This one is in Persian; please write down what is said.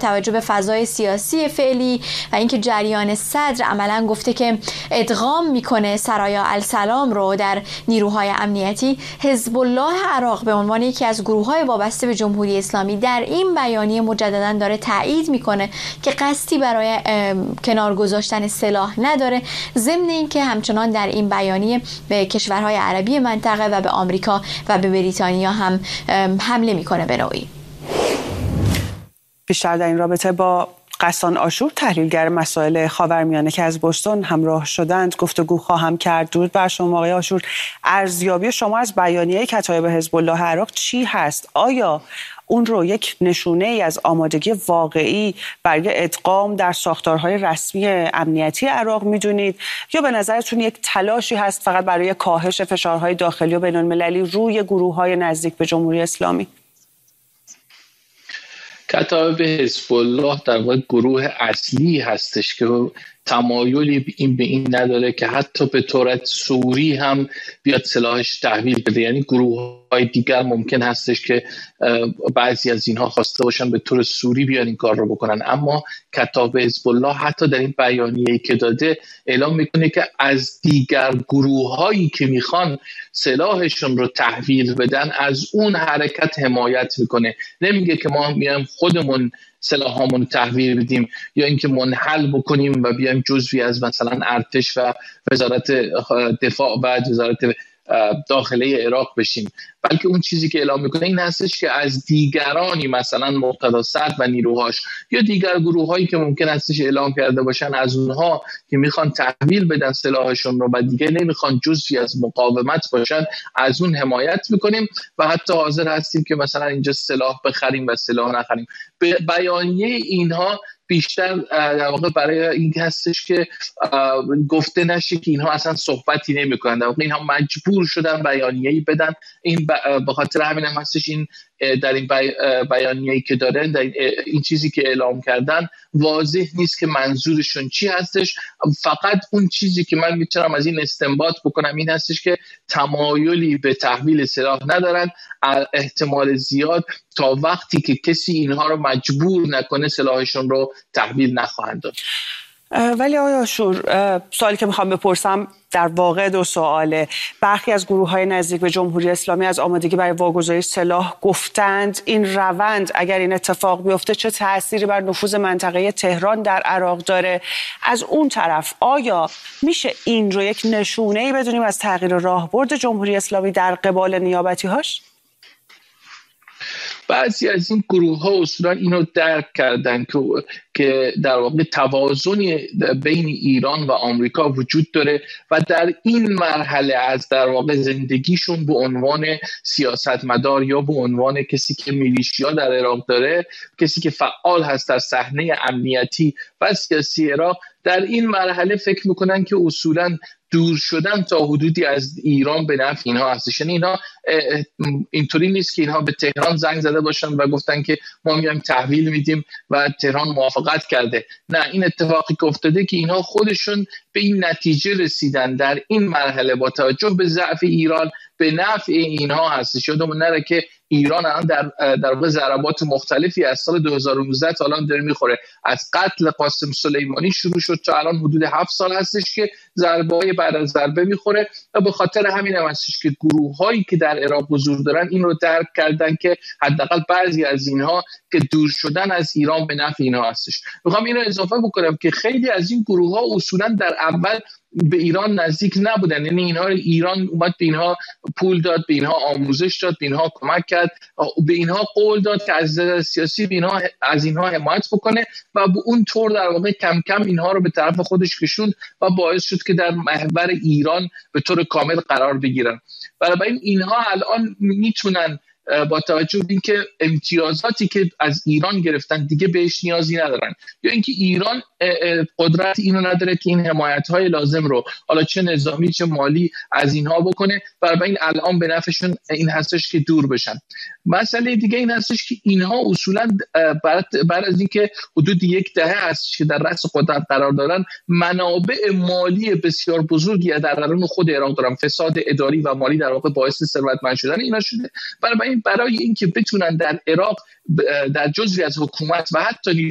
توجه به فضای سیاسی فعلی و اینکه جریان صدر عملاً گفته که ادغام میکنه سرایا السلام رو در نیروهای امنیتی، حزب الله عراق به عنوان یکی از گروه‌های وابسته به جمهوری اسلامی در این بیانیه مجدداً داره تایید میکنه که قصدی برای کنار گذاشتن سلاح نداره، ضمن اینکه همچنان در این بیانیه به کشورهای عربی منطقه و به آمریکا و به بریتانیا هم حمله میکنه به نوعی. بیشتر در این رابطه با غسان آشور، تحلیلگر مسائل خاورمیانه که از بوستون همراه شدند، گفتگو خواهم کرد. درود بر شما آقای آشور. ارزیابی شما از بیانیه کتایب حزب الله عراق چی هست؟ آیا اون رو یک نشونه ای از آمادگی واقعی برای ادغام در ساختارهای رسمی امنیتی عراق میدونید، یا به نظرتون یک تلاشی هست فقط برای کاهش فشارهای داخلی و بین المللی روی گروه‌های نزدیک به جمهوری اسلامی؟ کتایب حزب الله در واقع گروه اصلی هستش که تمایلی به این نداره که حتی به طورت سوری هم بیاد سلاحش تحویل بده. یعنی گروه‌های دیگر ممکن هستش که بعضی از اینها خواسته باشن به طور سوری بیان این کار رو بکنن، اما کتایب حزب الله حتی در این بیانیه‌ای که داده اعلام میکنه که از دیگر گروه‌هایی که میخوان سلاحشون رو تحویل بدن از اون حرکت حمایت میکنه. نمیگه که ما میایم خودمون سلاحامون رو تحویل بدیم یا اینکه منحل بکنیم و بیایم جزوی از مثلا ارتش و وزارت دفاع و وزارت داخله عراق بشیم، بلکه اون چیزی که اعلام میکنه این هستش که از دیگرانی مثلا مقتدا صدر و نیروهاش یا دیگر گروهایی که ممکن هستش اعلام کرده باشن از اونها که میخوان تحویل بدن سلاحشون رو و دیگه نمیخوان جزئی از مقاومت باشن، از اون حمایت میکنیم و حتی حاضر هستیم که مثلا اینجا سلاح بخریم و سلاح نخریم. بیانیه اینها بیشتر در واقع برای این هستش که گفته نشه که اینها اصلا صحبتی نمی‌کنن، در واقع اینها مجبور شدن بیانیه‌ای بدن. این به خاطر همین هم هستش این در این بیانیه‌ای که دارن، در این چیزی که اعلام کردن واضح نیست که منظورشون چی هستش. فقط اون چیزی که من میتونم از این استنباط بکنم این هستش که تمایلی به تحویل سلاح ندارن، احتمال زیاد تا وقتی که کسی اینها رو مجبور نکنه سلاحشون رو تحویل نخواهند داد. ولی آقای آشور، سوالی که میخوام بپرسم در واقع دو سواله. برخی از گروه‌های نزدیک به جمهوری اسلامی از آمادگی برای واگذاری سلاح گفتند. این روند اگر این اتفاق بیفته چه تأثیری بر نفوذ منطقه تهران در عراق داره؟ از اون طرف آیا میشه این رو یک نشونه‌ای بدونیم از تغییر راهبرد جمهوری اسلامی در قبال نیابتی‌هاش؟ بعضی از این گروه‌ها اصولا اینو درک کردن که در واقع توازنی بین ایران و آمریکا وجود داره و در این مرحله از در واقع زندگیشون به عنوان سیاستمدار یا به عنوان کسی که میلیشیا در عراق داره، کسی که فعال هست در صحنه امنیتی و سیاسی عراق، در این مرحله فکر میکنن که اصولا دور شدن تا حدودی از ایران به نفع اینها هستش. یعنی اینها اینطوری نیست که اینها به تهران زنگ زده باشن و گفتن که ما میایم تحویل میدیم و تهران موافقت کرده. نه، این اتفاقی که افتاده که اینها خودشون به این نتیجه رسیدن در این مرحله با توجه به ضعف ایران به نفع اینها هستش. یادمون نره که ایران الان در واقع ضربات مختلفی از سال 2019 تا الان داره میخوره. از قتل قاسم سلیمانی شروع شد تا الان حدود 7 سال هستش که ضربه‌های بعد از ضربه میخوره و به خاطر همین هم هستش که گروه‌هایی که در عراق حضور دارن این رو درک کردن که حداقل بعضی از اینها که دور شدن از ایران به نفع اینها هستش. میخوام اینو اضافه بکنم که خیلی از این گروه‌ها اصولا در اول به ایران نزدیک نبودن. یعنی اینها ایران اومد به اینها پول داد، به اینها آموزش داد، به اینها کمک کرد، به اینها قول داد که از نظر سیاسی به اینها از اینها حمایت بکنه و به اون طور در واقع کم کم اینها رو به طرف خودش کشوند و باعث شد که در محور ایران به طور کامل قرار بگیرن. برای اینها الان میتونن با توجه به اینکه امتیازاتی که از ایران گرفتن دیگه بهش نیازی ندارن، یا اینکه ایران قدرت اینو نداره که این حمایت‌های لازم رو حالا چه نظامی چه مالی از اینها بکنه، برای این الان به نفعشون این هستش که دور بشن. مسئله دیگه این هستش که اینها اصولا بعد از اینکه حدود 10 دهه هست که در رأس قدرت قرار دارن، منابع مالی بسیار بزرگی در درون خود عراق دارن. فساد اداری و مالی در واقع باعث ثروتمند شدن اینا شده. برای اینکه بتونن در عراق در جزئی از حکومت و حتی